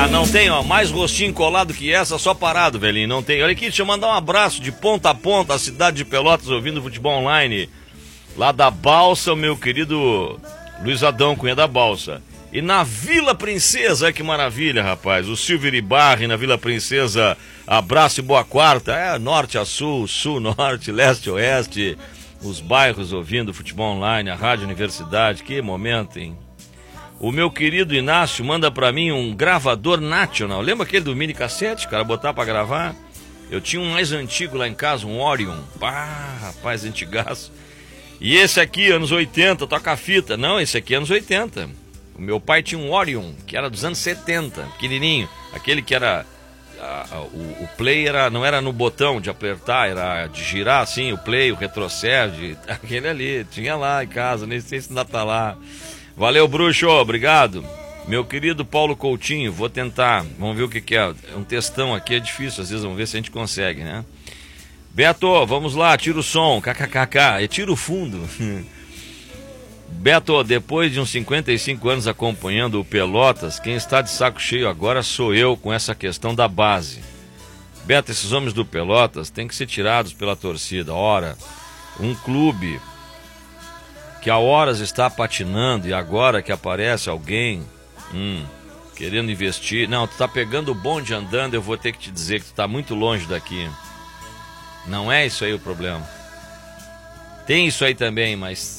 Ah, não tem, ó, mais rostinho colado que essa, só parado, velhinho, não tem. Olha aqui, deixa eu mandar um abraço de ponta a ponta, a cidade de Pelotas, ouvindo futebol online. Lá da Balsa, o meu querido Luiz Adão, Cunha da Balsa. E na Vila Princesa, que maravilha, rapaz. O Silvio Iribarri na Vila Princesa, abraço e boa quarta. É, norte a sul, sul-norte, leste-oeste. Os bairros ouvindo futebol online, a Rádio Universidade. Que momento, hein? O meu querido Inácio manda pra mim um gravador National. Lembra aquele do mini cassete, cara, botar pra gravar? Eu tinha um mais antigo lá em casa, um Orion. Pá, rapaz, antigaço. E esse aqui, anos 80, toca fita. Não, esse aqui é anos 80. O meu pai tinha um Orion, que era dos anos 70, pequenininho. Aquele que era... o play não era no botão de apertar, era de girar assim, o play, o retrocede. Aquele ali, tinha lá em casa, nem sei se ainda tá lá. Valeu, bruxo, obrigado. Meu querido Paulo Coutinho, vou tentar, vamos ver o que é. É um textão aqui, é difícil, às vezes vamos ver se a gente consegue, né? Beto, vamos lá, tira o som, kkkk, tira o fundo. Beto, depois de uns 55 anos acompanhando o Pelotas, quem está de saco cheio agora sou eu com essa questão da base. Beto, esses homens do Pelotas têm que ser tirados pela torcida. Ora, um clube que há horas está patinando e agora que aparece alguém querendo investir... Não, tu tá pegando o bonde andando, eu vou ter que te dizer que tu tá muito longe daqui. Não é isso aí o problema. Tem isso aí também, mas...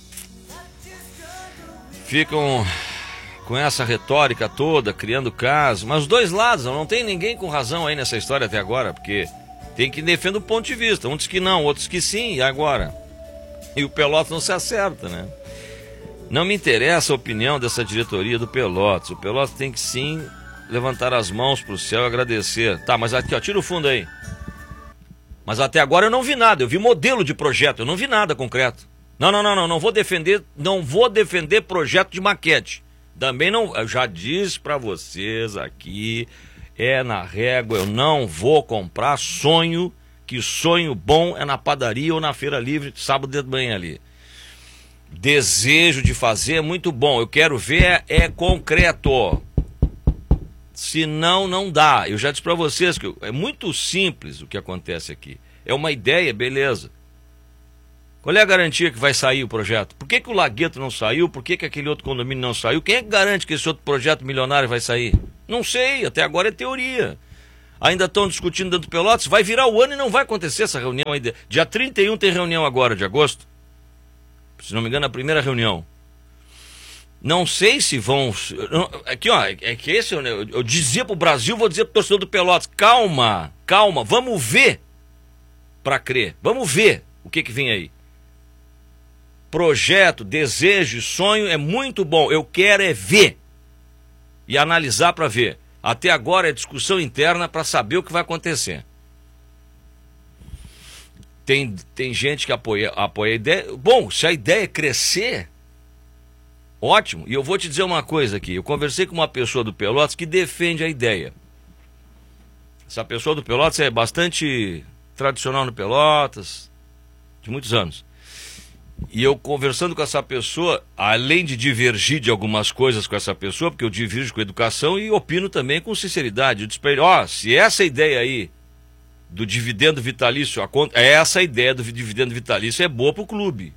ficam com essa retórica toda, criando caso. Mas os dois lados, não tem ninguém com razão aí nessa história até agora, porque tem que defender o ponto de vista. Um diz que não, outros que sim, e agora? E o Pelotas não se acerta, né? Não me interessa a opinião dessa diretoria do Pelotas. O Pelotas tem que sim levantar as mãos pro céu e agradecer. Tá, mas aqui, ó, tira o fundo aí. Mas até agora eu não vi nada, eu vi modelo de projeto, eu não vi nada concreto. Não vou defender projeto de maquete. Também não, eu já disse pra vocês aqui, é na régua, eu não vou comprar sonho, que sonho bom é na padaria ou na feira livre, sábado de manhã ali. Desejo de fazer é muito bom, eu quero ver é concreto. Senão não dá. Eu já disse pra vocês que é muito simples o que acontece aqui. É uma ideia, beleza. Qual é a garantia que vai sair o projeto? Por que o Lagueto não saiu? Por que aquele outro condomínio não saiu? Quem é que garante que esse outro projeto milionário vai sair? Não sei, até agora é teoria. Ainda estão discutindo dentro do Pelotas, vai virar o ano e não vai acontecer essa reunião ainda. Dia 31 tem reunião agora, de agosto. Se não me engano, a primeira reunião. Não sei se vão... Aqui, ó, é que esse eu dizia pro Brasil, vou dizer pro torcedor do Pelotas, calma, vamos ver para crer, vamos ver o que vem aí. Projeto, desejo e sonho é muito bom. Eu quero é ver e analisar para ver. Até agora é discussão interna para saber o que vai acontecer. Tem gente que apoia a ideia. Bom, se a ideia é crescer, ótimo. E eu vou te dizer uma coisa aqui. Eu conversei com uma pessoa do Pelotas que defende a ideia. Essa pessoa do Pelotas é bastante tradicional no Pelotas, de muitos anos. E eu conversando com essa pessoa, além de divergir de algumas coisas com essa pessoa, porque eu divirjo com educação e opino também com sinceridade. Eu disse para ele, se essa ideia aí do dividendo vitalício, essa ideia do dividendo vitalício é boa para o clube.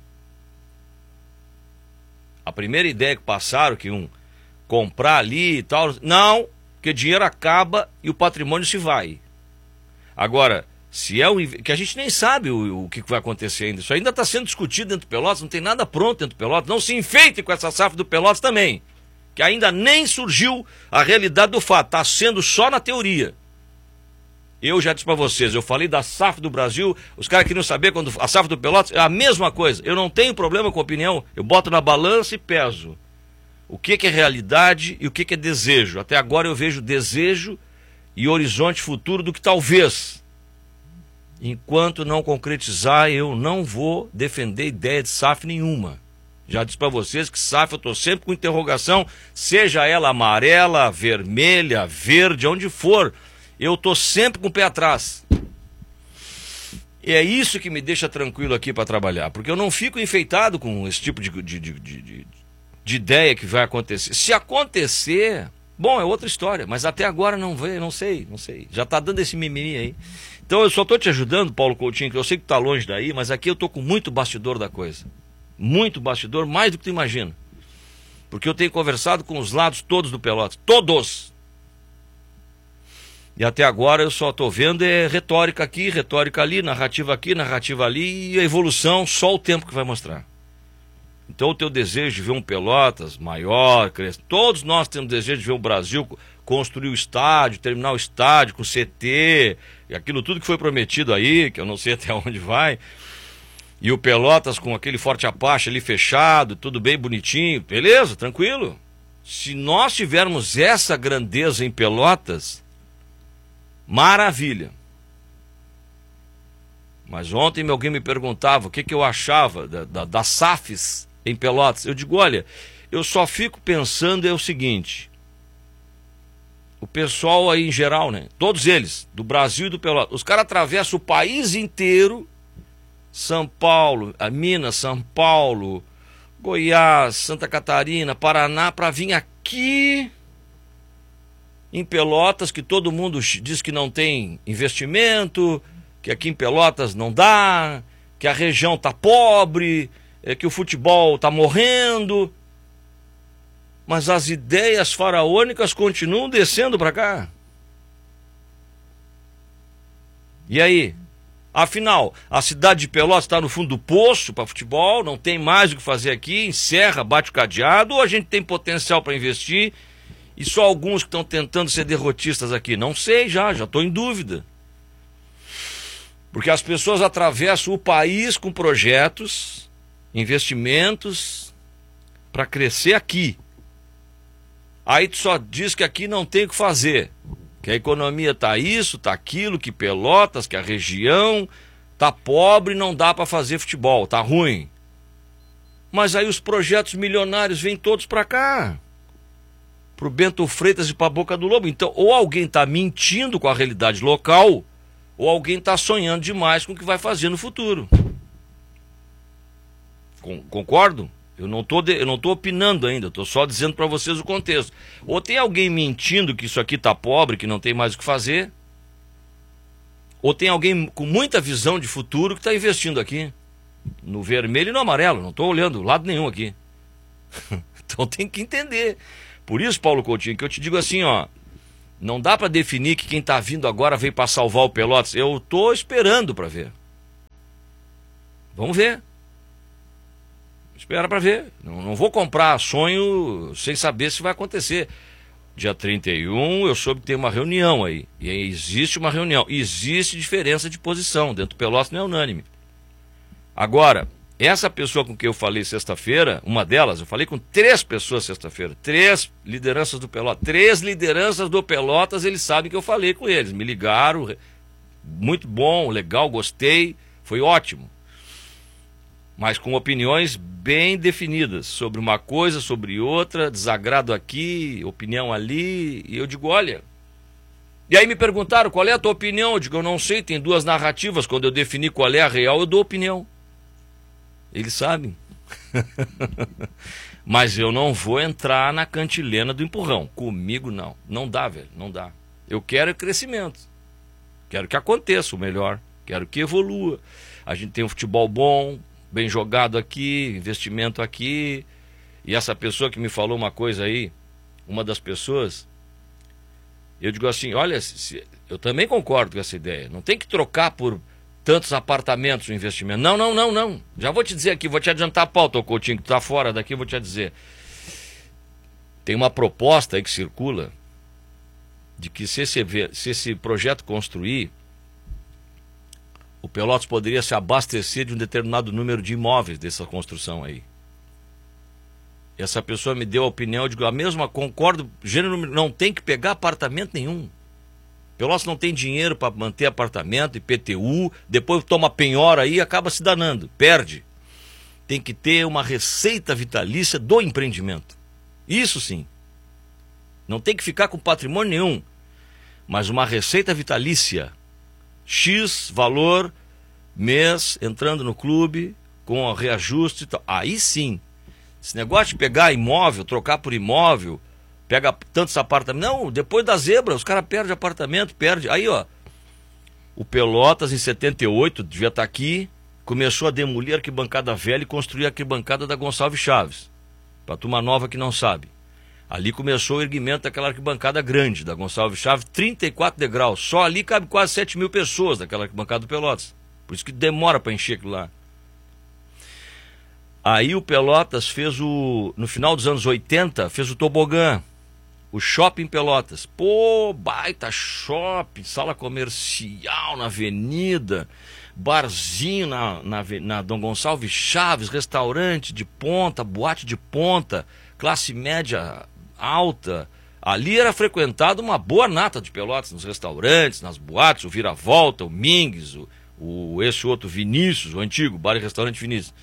A primeira ideia que passaram, que iam comprar ali e tal, não, porque dinheiro acaba e o patrimônio se vai. Agora... se é que a gente nem sabe o que vai acontecer ainda. Isso ainda está sendo discutido dentro do Pelotas, não tem nada pronto dentro do Pelotas. Não se enfeite com essa SAF do Pelotas também, que ainda nem surgiu a realidade do fato, está sendo só na teoria. Eu já disse para vocês, eu falei da SAF do Brasil, os caras queriam saber quando a SAF do Pelotas é a mesma coisa. Eu não tenho problema com a opinião, eu boto na balança e peso. O que é realidade e o que é desejo. Até agora eu vejo desejo e horizonte futuro do que talvez... enquanto não concretizar, eu não vou defender ideia de SAF nenhuma. Já disse para vocês que SAF eu estou sempre com interrogação, seja ela amarela, vermelha, verde, onde for. Eu estou sempre com o pé atrás. E é isso que me deixa tranquilo aqui para trabalhar, porque eu não fico enfeitado com esse tipo de ideia que vai acontecer. Se acontecer, Bom, é outra história, mas até agora não veio, não sei. Já tá dando esse mimimi aí. Então eu só tô te ajudando, Paulo Coutinho, que eu sei que tá longe daí, mas aqui eu tô com muito bastidor da coisa. Muito bastidor, mais do que tu imagina. Porque eu tenho conversado com os lados todos do Pelotas, todos. E até agora eu só tô vendo retórica aqui, retórica ali, narrativa aqui, narrativa ali, e a evolução só o tempo que vai mostrar. Então o teu desejo de ver um Pelotas maior, todos nós temos desejo de ver o Brasil construir o estádio, terminar o estádio com o CT, e aquilo tudo que foi prometido aí, que eu não sei até onde vai, e o Pelotas com aquele Forte Apache ali fechado, tudo bem bonitinho, beleza, tranquilo. Se nós tivermos essa grandeza em Pelotas, maravilha. Mas ontem alguém me perguntava o que eu achava das SAFs em Pelotas. Eu digo, olha, eu só fico pensando é o seguinte, o pessoal aí em geral, né, todos eles, do Brasil e do Pelotas, os caras atravessam o país inteiro, São Paulo, Minas, São Paulo, Goiás, Santa Catarina, Paraná, para vir aqui em Pelotas, que todo mundo diz que não tem investimento, que aqui em Pelotas não dá, que a região tá pobre, que o futebol tá morrendo. Mas as ideias faraônicas continuam descendo para cá. E aí? Afinal, a cidade de Pelotas está no fundo do poço para futebol, não tem mais o que fazer aqui, encerra, bate o cadeado, ou a gente tem potencial para investir e só alguns que estão tentando ser derrotistas aqui? Não sei, já estou em dúvida. Porque as pessoas atravessam o país com projetos, investimentos para crescer aqui. Aí tu só diz que aqui não tem o que fazer, que a economia tá isso, tá aquilo, que Pelotas, que a região tá pobre, não dá para fazer futebol, tá ruim. Mas aí os projetos milionários vêm todos para cá, pro Bento Freitas e pra Boca do Lobo. Então, ou alguém tá mentindo com a realidade local, ou alguém tá sonhando demais com o que vai fazer no futuro. Concordo? Eu não tô opinando ainda, estou só dizendo para vocês o contexto. Ou tem alguém mentindo que isso aqui está pobre, que não tem mais o que fazer, ou tem alguém com muita visão de futuro que está investindo aqui, no vermelho e no amarelo, não estou olhando lado nenhum aqui. Então tem que entender. Por isso, Paulo Coutinho, que eu te digo assim, ó, não dá para definir que quem está vindo agora veio para salvar o Pelotas. Eu estou esperando para ver. Vamos ver. Espera para ver. Não vou comprar sonho sem saber se vai acontecer. Dia 31 eu soube que tem uma reunião aí. E aí existe uma reunião. Existe diferença de posição. Dentro do Pelotas não é unânime. Agora, essa pessoa com quem eu falei sexta-feira, uma delas, eu falei com 3 pessoas sexta-feira. 3 lideranças do Pelotas. 3 lideranças do Pelotas, eles sabem que eu falei com eles. Me ligaram. Muito bom, legal, gostei. Foi ótimo. Mas com opiniões bem definidas sobre uma coisa, sobre outra, desagrado aqui, opinião ali, e eu digo, olha... E aí me perguntaram, qual é a tua opinião? Eu digo, eu não sei, tem 2 narrativas, quando eu defini qual é a real, eu dou opinião. Eles sabem. Mas eu não vou entrar na cantilena do empurrão, comigo não, não dá, velho, não dá. Eu quero crescimento, quero que aconteça o melhor, quero que evolua. A gente tem um futebol bom, bem jogado aqui, investimento aqui. E essa pessoa que me falou uma coisa aí, uma das pessoas, eu digo assim, olha, eu também concordo com essa ideia, não tem que trocar por tantos apartamentos o investimento. Não. Já vou te dizer aqui, vou te adiantar a pauta, Coutinho, que tu tá fora daqui, vou te dizer. Tem uma proposta aí que circula de que se esse projeto construir, o Pelotas poderia se abastecer de um determinado número de imóveis dessa construção aí. Essa pessoa me deu a opinião, eu digo, a mesma, concordo, gênero, não tem que pegar apartamento nenhum. Pelotas não tem dinheiro para manter apartamento, IPTU, depois toma penhora aí e acaba se danando, perde. Tem que ter uma receita vitalícia do empreendimento. Isso sim. Não tem que ficar com patrimônio nenhum, mas uma receita vitalícia. X valor mês entrando no clube com reajuste e tal. Aí sim, esse negócio de pegar imóvel, trocar por imóvel, Pega tantos apartamentos. Não, depois da zebra, os caras perdem apartamento, perdem. Aí, ó, o Pelotas, em 78, devia estar aqui, começou a demolir a arquibancada velha e construir a arquibancada da Gonçalves Chaves. Para turma nova que não sabe. Ali começou o erguimento daquela arquibancada grande, da Gonçalves Chaves, 34 degraus. Só ali cabe quase 7 mil pessoas daquela arquibancada do Pelotas. Por isso que demora para encher aquilo lá. Aí o Pelotas fez no final dos anos 80, fez o tobogã, o Shopping Pelotas. Pô, baita shopping, sala comercial na avenida, barzinho na Dom Gonçalves Chaves, restaurante de ponta, boate de ponta, classe média alta. Ali era frequentado uma boa nata de Pelotas, nos restaurantes, nas boates, o Viravolta, o Mingues, esse outro Vinícius, o antigo bar e restaurante Vinícius.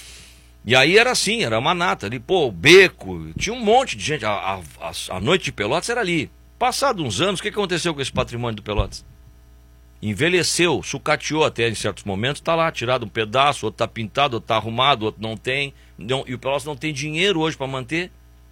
E aí era assim, era uma nata ali, pô, o Beco, tinha um monte de gente, a noite de Pelotas era ali. Passado uns anos, o que aconteceu com esse patrimônio do Pelotas? Envelheceu, sucateou até em certos momentos, tá lá, tirado um pedaço, outro tá pintado, outro tá arrumado, outro não tem, e o Pelotas não tem dinheiro hoje para manter.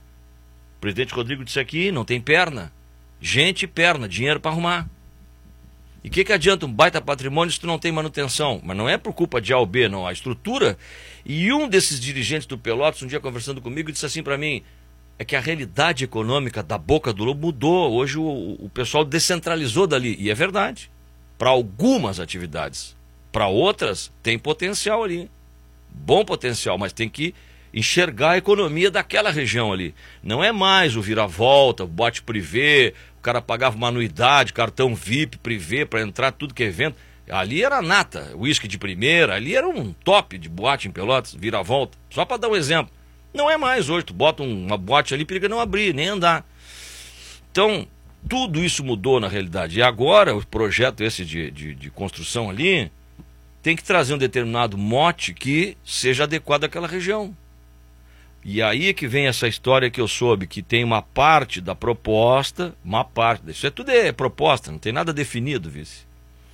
O presidente Rodrigo disse aqui, não tem perna, gente e perna, dinheiro para arrumar. E o que adianta um baita patrimônio se tu não tem manutenção? Mas não é por culpa de A ou B, não. A estrutura... E um desses dirigentes do Pelotas, um dia conversando comigo, disse assim para mim, é que a realidade econômica da Boca do Lobo mudou. Hoje o pessoal descentralizou dali. E é verdade. Para algumas atividades. Para outras, tem potencial ali. Bom potencial, mas tem que enxergar a economia daquela região ali. Não é mais o Viravolta, o boate privê, o cara pagava uma anuidade, cartão VIP, privê, para entrar tudo que é evento. Ali era nata, uísque de primeira, ali era um top de boate em Pelotas, Viravolta. Só para dar um exemplo. Não é mais hoje, tu bota uma boate ali, periga não abrir, nem andar. Então, tudo isso mudou na realidade. E agora, o projeto esse de construção ali, tem que trazer um determinado mote que seja adequado àquela região. E aí é que vem essa história que eu soube, que tem uma parte da proposta, isso tudo é proposta, não tem nada definido, vice.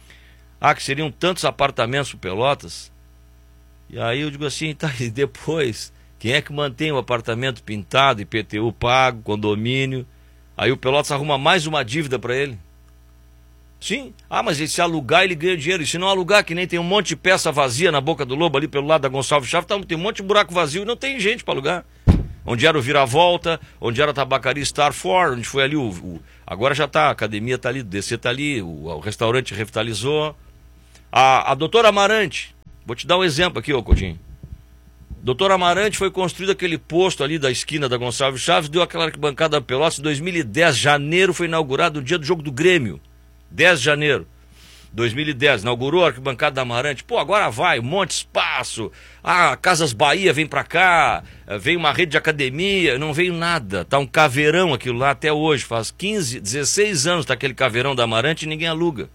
Que seriam tantos apartamentos para Pelotas. E aí eu digo assim, tá, e depois, quem é que mantém o apartamento pintado, IPTU pago, condomínio? Aí o Pelotas arruma mais uma dívida para ele. Sim, mas se alugar ele ganha dinheiro, e se não alugar, que nem tem um monte de peça vazia na Boca do Lobo ali pelo lado da Gonçalves Chaves, tem um monte de buraco vazio e não tem gente para alugar. Onde era o Viravolta, onde era a tabacaria Star For, onde foi ali agora já tá, a academia tá ali, o DC tá ali, o restaurante revitalizou. A doutora Amarante, vou te dar um exemplo aqui, ô Coutinho. Doutora Amarante foi construído aquele posto ali da esquina da Gonçalves Chaves, deu aquela arquibancada da Pelotas em 2010, janeiro foi inaugurado o dia do jogo do Grêmio. 10 de janeiro de 2010, inaugurou a arquibancada da Amarante. Pô, agora vai, um monte de espaço. Casas Bahia vem pra cá, vem uma rede de academia, não veio nada. Tá um caveirão aquilo lá até hoje, faz 15, 16 anos tá aquele caveirão da Amarante e ninguém aluga.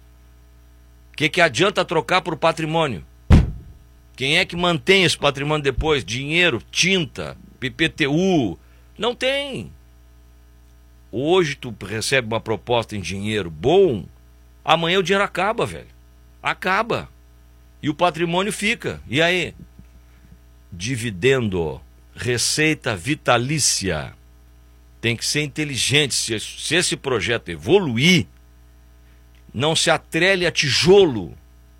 O que adianta trocar por patrimônio? Quem é que mantém esse patrimônio depois? Dinheiro, tinta, PPTU, não tem. Hoje tu recebe uma proposta em dinheiro bom, amanhã o dinheiro acaba, velho. Acaba. E o patrimônio fica. E aí? Dividendo, receita vitalícia. Tem que ser inteligente. Se esse projeto evoluir, não se atrele a tijolo,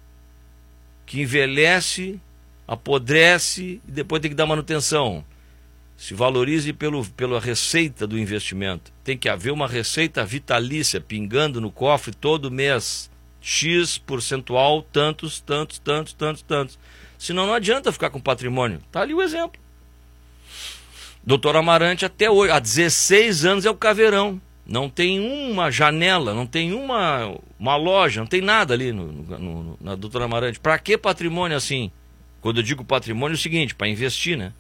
que envelhece, apodrece e depois tem que dar manutenção. Se valorize pela receita do investimento. Tem que haver uma receita vitalícia pingando no cofre todo mês. X percentual, tantos. Senão não adianta ficar com patrimônio. Tá ali o exemplo. Doutor Amarante até hoje, há 16 anos é o caveirão. Não tem uma janela, não tem uma loja, não tem nada ali na Doutor Amarante. Para que patrimônio assim? Quando eu digo patrimônio é o seguinte, para investir, né?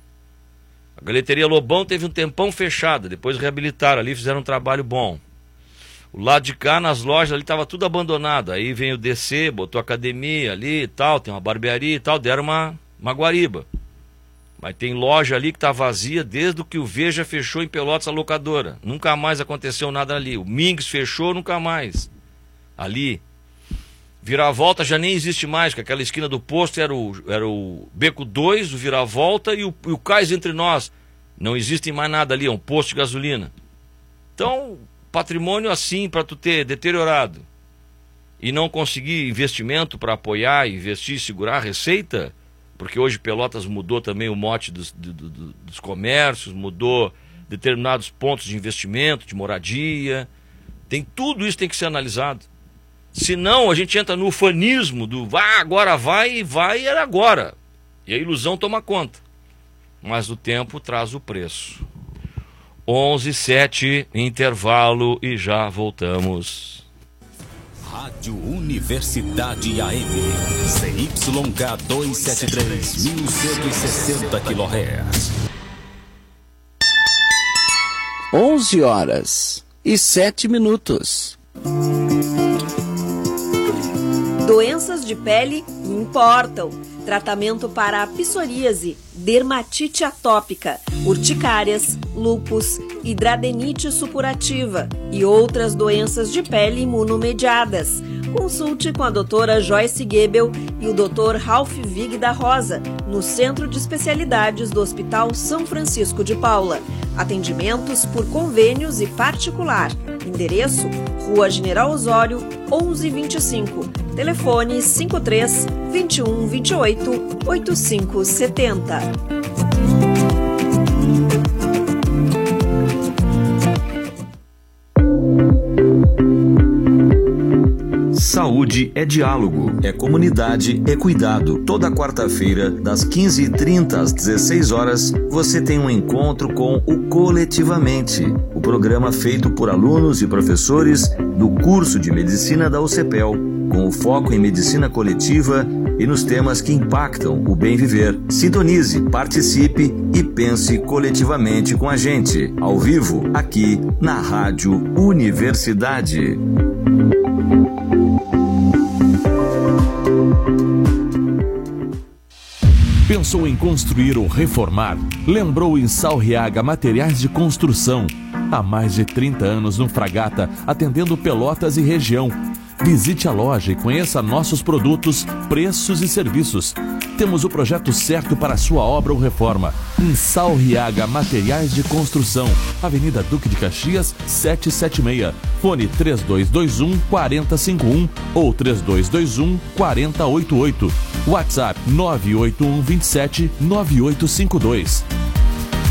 A Galeteria Lobão teve um tempão fechada, depois reabilitaram ali, fizeram um trabalho bom. O lado de cá, nas lojas, ali estava tudo abandonado. Aí vem o DC, botou academia ali e tal, tem uma barbearia e tal, deram uma guariba. Mas tem loja ali que está vazia desde que o Veja fechou em Pelotas a locadora. Nunca mais aconteceu nada ali. O Mingues fechou, nunca mais. Ali. Viravolta já nem existe mais, porque aquela esquina do posto era o Beco 2, o Viravolta e o Cais Entre Nós. Não existe mais nada ali, é um posto de gasolina. Então, patrimônio assim, para tu ter deteriorado e não conseguir investimento para apoiar, investir, segurar a receita, porque hoje Pelotas mudou também o mote dos comércios, mudou determinados pontos de investimento, de moradia. Tudo isso tem que ser analisado. Senão a gente entra no ufanismo do agora vai e era agora. E a ilusão toma conta. Mas o tempo traz o preço. 11:07, intervalo e já voltamos. Rádio Universidade AM, CYK 273, 1160 kHz. 11h07. Doenças de pele importam. Tratamento para a psoríase, dermatite atópica, urticárias, lúpus, hidradenite supurativa e outras doenças de pele imunomediadas. Consulte com a doutora Joyce Goebel e o Dr. Ralph Vig da Rosa, no Centro de Especialidades do Hospital São Francisco de Paula. Atendimentos por convênios e particular. Endereço: Rua General Osório, 1125. Telefone 53 21 28 8570. Saúde é diálogo, é comunidade, é cuidado. Toda quarta-feira, das 15h30 às 16h, você tem um encontro com o Coletivamente, o programa feito por alunos e professores do curso de Medicina da UCPEL, com o foco em medicina coletiva e nos temas que impactam o bem viver. Sintonize, participe e pense coletivamente com a gente, ao vivo, aqui na Rádio Universidade. Pensou em construir ou reformar? Lembrou em Salriaga Materiais de Construção. Há mais de 30 anos no Fragata, atendendo Pelotas e região. Visite a loja e conheça nossos produtos, preços e serviços. Temos o projeto certo para a sua obra ou reforma. Em Salriaga Materiais de Construção, Avenida Duque de Caxias, 776. Fone 3221-4051 ou 3221-4088. WhatsApp 98127-9852.